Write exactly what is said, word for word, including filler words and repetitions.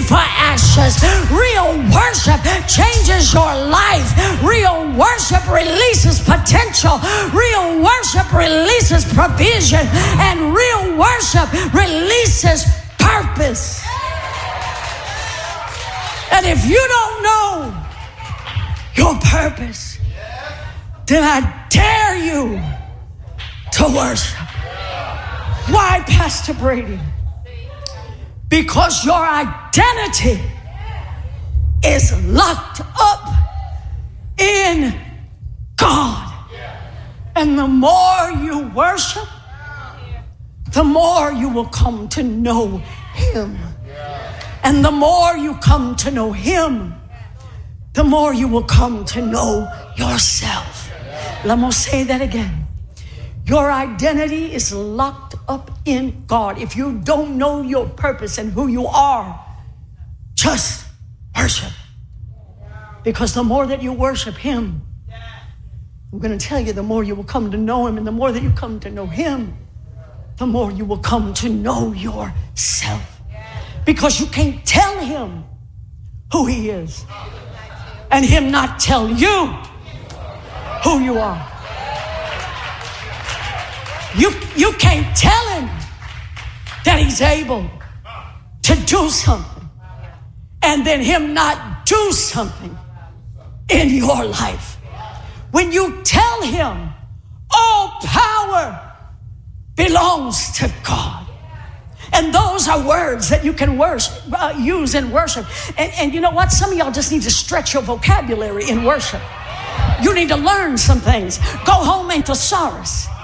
for ashes. Real worship changes your life. Real worship releases potential. Real worship releases provision. And real worship releases purpose. And if you don't know your purpose, then I dare you to worship. Why, Pastor Brady? Because your identity is locked up in God. And the more you worship, the more you will come to know Him. And the more you come to know Him, the more you will come to know yourself. Let me say that again. Your identity is locked up in God. If you don't know your purpose and who you are, just worship. Because the more that you worship Him, I'm going to tell you, the more you will come to know Him. And the more that you come to know Him, the more you will come to know yourself. Because you can't tell Him who He is and Him not tell you who you are. You, you can't tell Him that He's able to do something and then Him not do something in your life. When you tell Him all power belongs to God. And those are words that you can worship, uh, use in worship. And, and you know what? Some of y'all just need to stretch your vocabulary in worship. You need to learn some things. Go home and thesaurus.